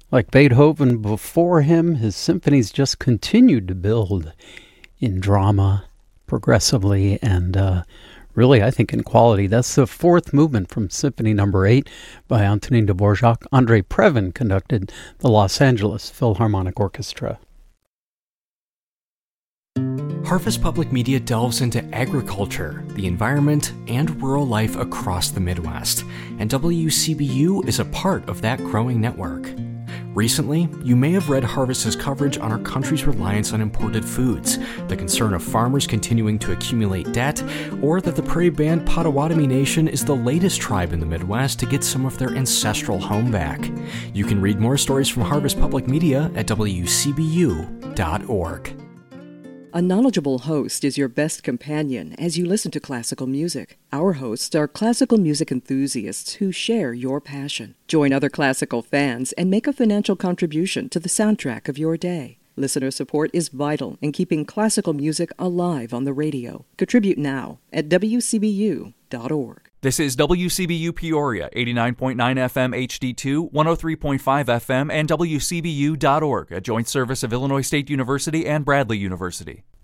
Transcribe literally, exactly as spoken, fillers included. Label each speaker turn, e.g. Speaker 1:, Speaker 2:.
Speaker 1: Like Beethoven before him, his symphonies just continued to build in drama progressively and uh, really, I think, in quality. That's the fourth movement from Symphony Number Eight by Antonin Dvorak. Andrei Previn conducted the Los Angeles Philharmonic Orchestra.
Speaker 2: Harvest Public Media delves into agriculture, the environment, and rural life across the Midwest, and W C B U is a part of that growing network. Recently, you may have read Harvest's coverage on our country's reliance on imported foods, the concern of farmers continuing to accumulate debt, or that the Prairie Band Potawatomi Nation is the latest tribe in the Midwest to get some of their ancestral home back. You can read more stories from Harvest Public Media at W C B U dot org.
Speaker 3: A knowledgeable host is your best companion as you listen to classical music. Our hosts are classical music enthusiasts who share your passion. Join other classical fans and make a financial contribution to the soundtrack of your day. Listener support is vital in keeping classical music alive on the radio. Contribute now at W C B U dot org.
Speaker 4: This is W C B U Peoria, eighty-nine point nine F M H D two, one oh three point five F M, and W C B U dot org, a joint service of Illinois State University and Bradley University.